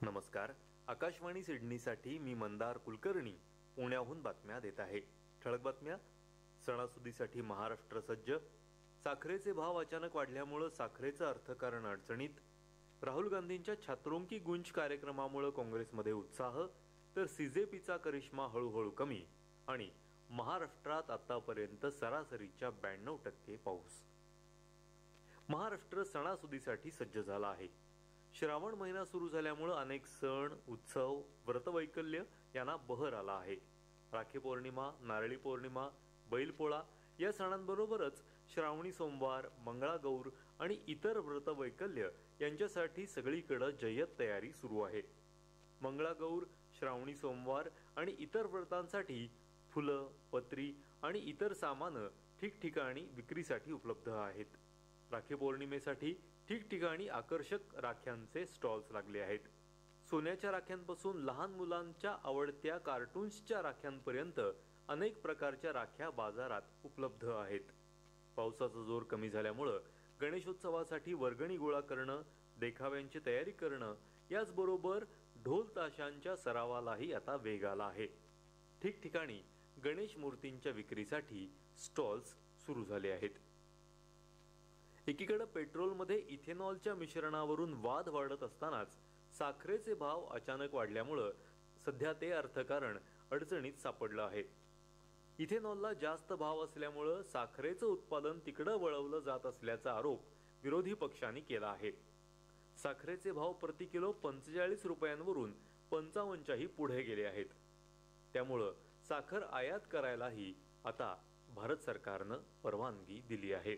नमस्कार. आकाशवाणी सिडनीसाठी मी मंदार कुलकर्णी पुण्याहून बातम्या देत आहे. ठळक बातम्या. सणासुदीसाठी महाराष्ट्र सज्ज. साखरेचे भाव अचानक वाढल्यामुळे साखरेचं अर्थकारण अडचणीत. राहुल गांधींच्या छात्रों की गूंज कार्यक्रमामुळे काँग्रेसमध्ये उत्साह, तर सीजेपीचा करिश्मा हळूहळू कमी. आणि महाराष्ट्रात आतापर्यंत सरासरीच्या 92% पाऊस. महाराष्ट्र सणासुदीसाठी सज्ज झाला आहे. श्रावण महिना सुरू झाल्यामुळे अनेक सण, उत्सव, व्रतवैकल्य यांना बहर आला आहे. राखी पौर्णिमा, नारळी पौर्णिमा, बैलपोळा या सणांबरोबरच श्रावणी सोमवार, मंगळागौर आणि इतर व्रतवैकल्य यांच्यासाठी सगळीकडे जय्यत तयारी सुरू आहे. मंगळागौर, श्रावणी सोमवार आणि इतर व्रतांसाठी फुलं, पत्री आणि इतर सामान ठिकठिकाणी विक्रीसाठी उपलब्ध आहेत. राखी पौर्णिमेसाठी ठिकठिकाणी आकर्षक राख्यांचे स्टॉल्स लागले आहेत. सोन्याच्या राख्यांपासून लहान मुलांच्या आवडत्या कार्टून्सच्या राख्यांपर्यंत अनेक प्रकारच्या राख्या बाजारात उपलब्ध आहेत. पावसाचा जोर कमी झाल्यामुळे गणेशोत्सवासाठी वर्गणी गोळा करणं, देखाव्यांची तयारी करणं, याचबरोबर ढोल ताशांच्या सरावालाही आता वेग आला आहे. ठिकठिकाणी गणेश मूर्तींच्या विक्रीसाठी स्टॉल्स सुरू झाले आहेत. एकीकडे पेट्रोलमध्ये इथेनॉलच्या मिश्रणावरून वाद वाढत असतानाच साखरेचे भाव अचानक वाढल्यामुळे सध्या ते अर्थकारण अडचणीत सापडलं आहे. इथेनॉलला जास्त भाव असल्यामुळे साखरेचं उत्पादन तिकडे वळवलं जात असल्याचा आरोप विरोधी पक्षांनी केला आहे. साखरेचे भाव प्रति किलो 45 रुपयांवरून 55च्याही पुढे गेले आहेत. त्यामुळे साखर आयात करायलाही आता भारत सरकारनं परवानगी दिली आहे.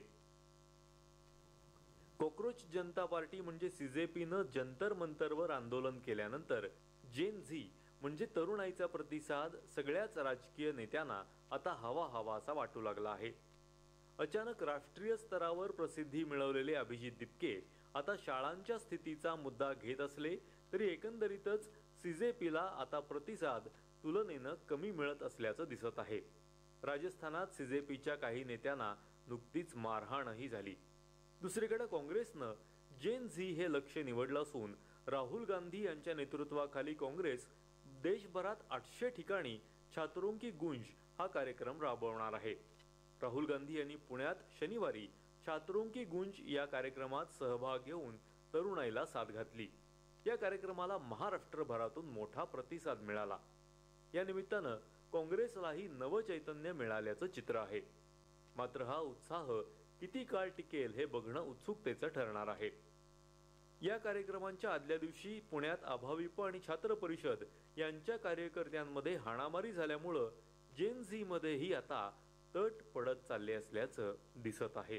कॉक्रोच जनता पार्टी म्हणजे सीजेपीनं जंतर मंतरवर आंदोलन केल्यानंतर जेन झी म्हणजे तरुणाईचा प्रतिसाद सगळ्याच राजकीय नेत्यांना आता हवा असा वाटू लागला आहे. अचानक राष्ट्रीय स्तरावर प्रसिद्धी मिळवलेले अभिजित दिपके आता शाळांच्या स्थितीचा मुद्दा घेत असले तरी एकंदरीतच सीजेपीला आता प्रतिसाद तुलनेनं कमी मिळत असल्याचं दिसत आहे. राजस्थानात सीजेपीच्या काही नेत्यांना नुकतीच मारहाणही झाली. दुसरीकडे काँग्रेसनं जेन झी हे लक्ष्य निवडलं असून राहुल गांधी यांच्या नेतृत्वाखाली काँग्रेस देशभरात 800 ठिकाणी छात्रों की गूंज हा कार्यक्रम राबवणार आहे. राहुल गांधी यांनी पुण्यात शनिवारी छात्रों की गूंज या कार्यक्रमात सहभाग घेऊन तरुणाईला साथ घातली. या कार्यक्रमाला महाराष्ट्रभरातून मोठा प्रतिसाद मिळाला. या निमित्तानं काँग्रेसलाही नवचैतन्य मिळाल्याचं चित्र आहे. मात्र हा उत्साह किती काळ टिकेल हे बघणं उत्सुकतेचं ठरणार आहे. या कार्यक्रमांच्या आदल्या दिवशी पुण्यात अभाविप आणि छात्र परिषद यांच्या कार्यकर्त्यांमध्ये हाणामारी झाल्यामुळं जेन झी मध्येही आता तट पडत चालले असल्याचं दिसत आहे.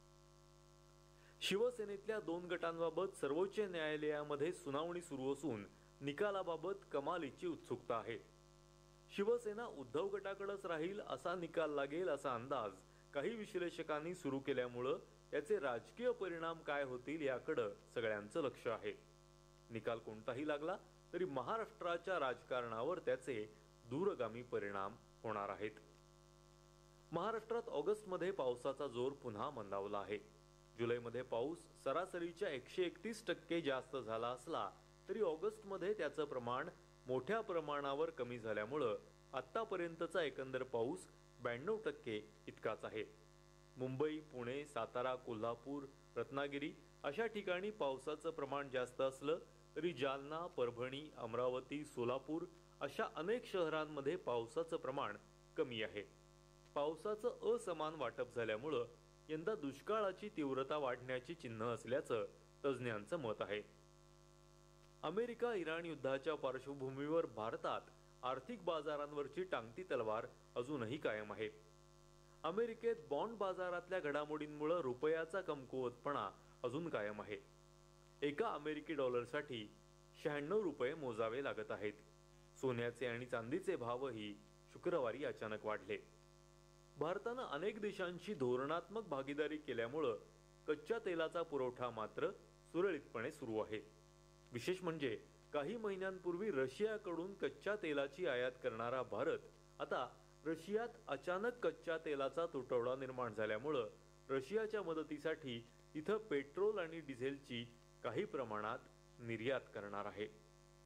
शिवसेनेतल्या 2 गटांबाबत सर्वोच्च न्यायालयामध्ये सुनावणी सुरू असून निकालाबाबत कमालीची उत्सुकता आहे. शिवसेना उद्धव गटाकडेच राहील असा निकाल लागेल असा अंदाज काही विश्लेषकांनी सुरू केल्यामुळं याचे राजकीय परिणाम काय होतील याकडे सगळ्यांचं लक्ष आहे. निकाल कोणताही लागला तरी महाराष्ट्राच्या राजकारणावर त्याचे दूरगामी परिणाम होणार आहेत. महाराष्ट्रात ऑगस्टमध्ये पावसाचा जोर पुन्हा मंदावला आहे. जुलैमध्ये पाऊस सरासरीच्या 131% जास्त झाला असला तरी ऑगस्टमध्ये त्याचं प्रमाण मोठ्या प्रमाणावर कमी झाल्यामुळं आतापर्यंतचा एकंदर पाऊस 92% इतकाच आहे. मुंबई, पुणे, सातारा, कोल्हापूर, रत्नागिरी अशा ठिकाणी पावसाचं प्रमाण जास्त असलं तरी जालना, परभणी, अमरावती, सोलापूर अशा अनेक शहरांमध्ये पावसाचं प्रमाण कमी आहे. पावसाचं असमान वाटप झाल्यामुळं यंदा दुष्काळाची तीव्रता वाढण्याची चिन्ह असल्याचं तज्ज्ञांचं मत आहे. अमेरिका इराण युद्धाच्या पार्श्वभूमीवर भारतात आर्थिक बाजारांवरची टांगती तलवार अजूनही कायम आहे. अमेरिकेत बॉन्ड बाजारातल्या घडामोडींमुळे रुपयाचा कमकुवतपणा अजून कायम आहे. एका अमेरिकी डॉलरसाठी 96 रुपये मोजावे लागत आहेत. सोन्याचे आणि चांदीचे भावही शुक्रवारी अचानक वाढले. भारतानं अनेक देशांशी धोरणात्मक भागीदारी केल्यामुळे कच्च्या तेलाचा पुरवठा मात्र सुरळीतपणे सुरू आहे. विशेष म्हणजे काही महिन्यांपूर्वी रशियाकडून कच्च्या तेलाची आयात करणारा भारत आता रशियात अचानक कच्च्या तेलाचा तुटवडा निर्माण झाल्यामुळे रशियाच्या मदतीसाठी तिथं पेट्रोल आणि डिझेलची काही प्रमाणात निर्यात करणार आहे.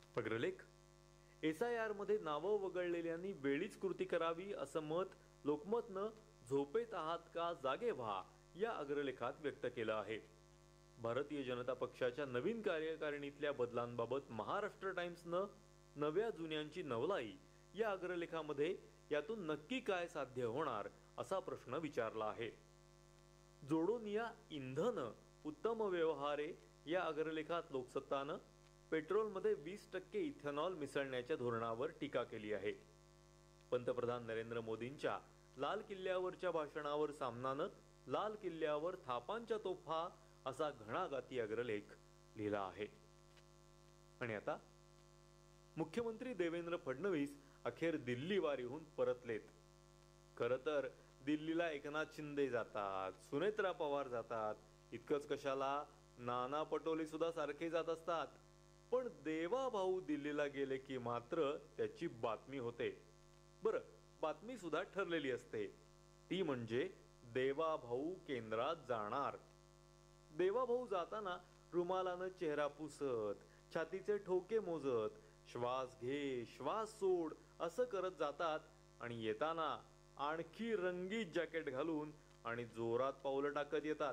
अग्रलेख SIR मध्ये नावं वगळलेल्यांनी वेळीच कृती करावी असं मत लोकमतनं झोपेत आहात का जागे व्हा या अग्रलेखात व्यक्त केलं आहे. भारतीय जनता पक्षाच्या नवीन कार्यकारिणीतल्या बदलांबाबत महाराष्ट्र टाइम्सनं नव्या जुन्यांची नवलाई या अग्रलेखामध्ये यातून नक्की काय साध्य होणार असा प्रश्न विचारला आहे. जोडून या इंधन उत्तम व्यवहारे या अग्रलेखात लोकसत्तानं पेट्रोलमध्ये 20% इथेनॉल मिसळण्याच्या धोरणावर टीका केली आहे. पंतप्रधान नरेंद्र मोदींच्या लाल किल्ल्यावरच्या भाषणावर सामनानं लाल किल्ल्यावर थापांच्या तोफा असा घणाघाती अग्रलेख लिहिला आहे. आणि आता मुख्यमंत्री देवेंद्र फडणवीस अखेर दिल्ली वारीहून परतलेत. खर तर दिल्लीला एकनाथ शिंदे जातात, सुनेत्रा पवार जातात, इतकंच कशाला नाना पटोले सुद्धा सारखे जात असतात. पण देवा भाऊ दिल्लीला गेले की मात्र त्याची बातमी होते. बरं, बातमी सुद्धा ठरलेली असते. ती म्हणजे देवा भाऊ केंद्रात जाणार. देवा भाऊ जाताना रुमालानं चेहरा पुसत, छातीचे ठोके मोजत, श्वास घे श्वास सोड असं करत जातात आणि येताना आणखी रंगीत जॅकेट घालून आणि जोरात पावलं टाकत येतात.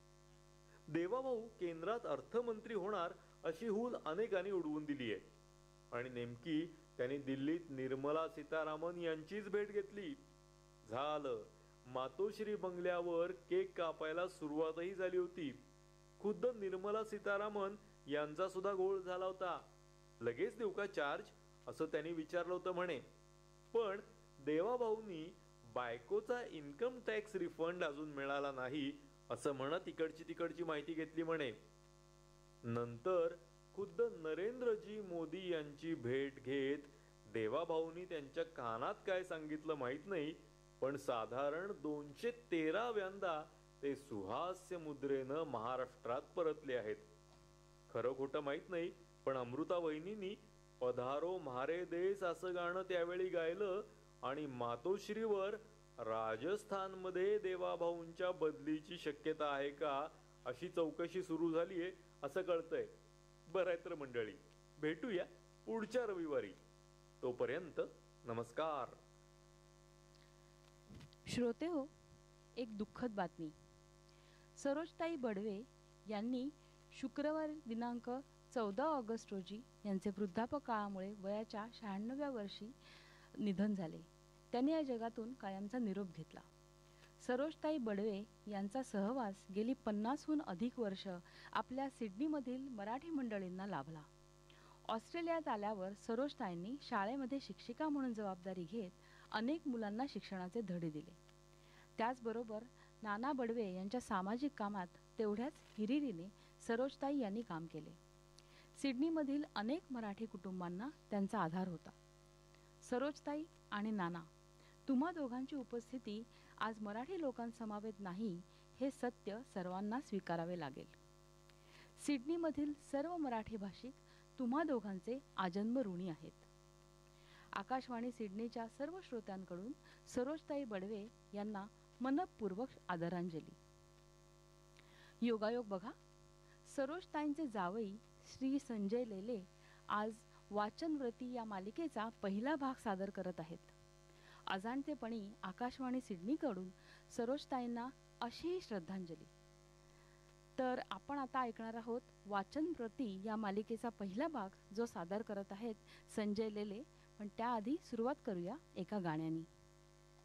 देवाभाऊ केंद्रात अर्थमंत्री होणार अशी हूल अनेकांनी उडवून दिली आहे. आणि नेमकी त्यांनी दिल्लीत निर्मला सीतारामन यांचीच भेट घेतली. झालं, मातोश्री बंगल्यावर केक कापायला सुरुवातही झाली होती. खुद्द निर्मला सीतारामन यांचा सुद्धा गोळ झाला होता. लगेच देऊ का चार्ज असं त्यांनी विचारलं होतं म्हणे. पण देवाभाऊंनी बायकोचा इन्कम टॅक्स रिफंड अजून मिळाला नाही असं म्हणत इकडची तिकडची माहिती घेतली म्हणे. नंतर खुद्द नरेंद्रजी मोदी यांची भेट घेत देवाभाऊंनी त्यांच्या कानात काय सांगितलं माहित नाही, पण साधारण 213व्यांदा ते सुहास्य मुद्रेनं महाराष्ट्रात परतले आहेत. खरं खोटं माहित नाही, पण अमृता वहिनींनी पधारो म्हारे देश असं गाणं त्यावेळी गायलं आणि मातोश्रीवर राजस्थानमध्ये देवाभाऊंच्या बदलीची शक्यता आहे का अशी चौकशी सुरू झालीये असं कळतंय. बरं आहे तर मंडळी, भेटूया पुढच्या रविवारी. तोपर्यंत नमस्कार. श्रोते हो, एक दुःखद बातमी. सरोजताई बडवे यांनी शुक्रवार दिनांक 14 ऑगस्ट रोजी यांचे वृद्धापकाळामुळे वयाच्या 96व्या वर्षी निधन झाले. त्यांनी या जगातून कायमचा निरोप घेतला. सरोजताई बडवे यांचा सहवास गेली 50हून अधिक वर्ष आपल्या सिडनीमधील मराठी मंडळींना लाभला. ऑस्ट्रेलियात आल्यावर सरोजताईंनी शाळेमध्ये शिक्षिका म्हणून जबाबदारी घेत अनेक मुलांना शिक्षणाचे धडे दिले. त्याचबरोबर नाना बडवे यांच्या सामाजिक कामात तेवढ्याच हिरिरीने सरोजताई यांनी काम केले. सिडनीमधील अनेक मराठी कुटुंबांना त्यांचा आधार होता. सरोजताई आणि नाना, तुम्हा दोघांची उपस्थिती आज मराठी लोकांसमवेत नाही हे सत्य सर्वांना स्वीकारावे लागेल. सिडनीमधील सर्व मराठी भाषिक तुम्हा दोघांचे आजन्म ऋणी आहेत. आकाशवाणी सिडनीच्या सर्व श्रोत्यांकडून सरोजताई बडवे यांना मनपूर्वक आदरांजली. योगायोग बघा, सरोजताईंचे जावई श्री संजय लेले आज वाचनव्रती या मालिकेचा पहिला भाग सादर करत आहेत. अजाणतेपणी आकाशवाणी सिडनीकडून सरोजताईंना अशी श्रद्धांजली. तर आपण आता ऐकणार आहोत वाचनव्रती या मालिकेचा पहिला भाग, जो सादर करत आहेत संजय लेले. पण त्याआधी सुरुवात करूया एका गाण्याने.